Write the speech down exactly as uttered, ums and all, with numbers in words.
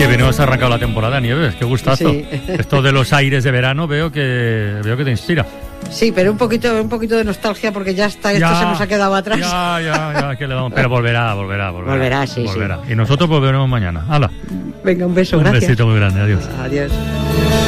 bien hemos arrancado la temporada, Nieves, qué gustazo. Sí. Esto de los aires de verano veo que veo que te inspira. Sí, pero un poquito, un poquito de nostalgia porque ya está, esto Ya, se nos ha quedado atrás. Ya, ya, ya, que le damos. Pero volverá, volverá, volverá. Volverá, sí, volverá. Sí. Y nosotros volveremos mañana. ¡Hala! Venga, un beso, un gracias. Un besito muy grande, adiós. Adiós.